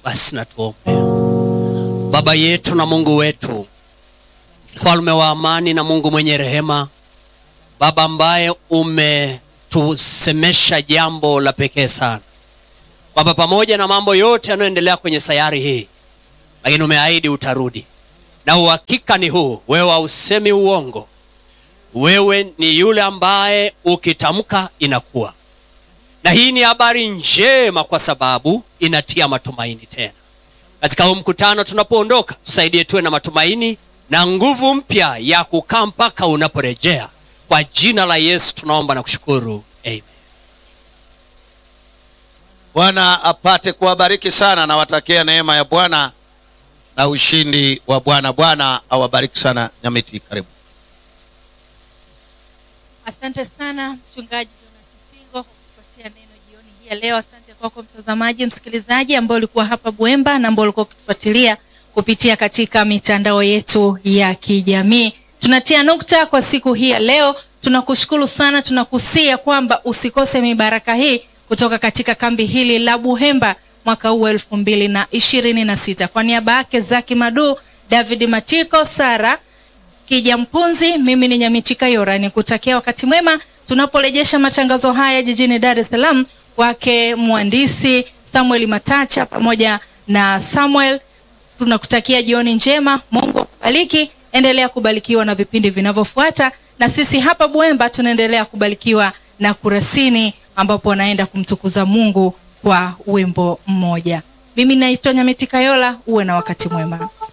Basi na tuombe. Baba yetu na Mungu wetu, Mfalme wa amani na Mungu mwenye rehema, Baba ambaye umetusemesha jambo la pekee sana. Baba, pamoja na mambo yote yanayoendelea kwenye sayari hii, lakini umeahidi utarudi. Na uhakika ni huu, wewe hausemi uongo. Wewe ni yule ambaye ukitamka inakuwa. Na hii ni habari njema kwa sababu inatia matumaini tena. Katika huu mkutano tunapoondoka, tusaidie tuwe na matumaini na nguvu mpya ya kukaa mpaka unaporejea. Kwa jina la Yesu tunaomba na kushukuru. Amen. Bwana apate kuwabariki sana, na watakia neema ya Bwana na ushindi wa Bwana. Bwana awabariki sana. Nyamiti, karibu. Asante sana Mchungaji Jonas Singo kwa kutupatia neno jioni hii ya leo. Asante kwako mtazamaji, msikilizaji ambao ulikuwa hapa Buemba na ambao ulikuwa ukitufuatilia kupitia katika mitandao yetu ya kijamii. Tunatia nukta kwa siku hii ya leo. Tunakushukuru sana, tunakusia kwamba usikose mibaraka hii kutoka katika kambi hili la Buhemba mwaka huu 2026. Kwa niaba yake Zaki Madu, David Matiko, Sara Kijampunzi, mimi ni Nyamiti Kayora, nikutakia wakati mwema tunaporejesha matangazo haya jijini Dar es Salaam kwake mhandisi Samuel Matacha pamoja na Samuel. Tunakutakia jioni njema. Mungu akubariki. Endelea kubarikiwa na vipindi vinavyofuata, na sisi hapa Buemba tunaendelea kubarikiwa na Kurasini ambapo naenda kumtukuza Mungu kwa wimbo mmoja. Mimi naitwa Nyamiti Kayora, uwe na wakati mwema.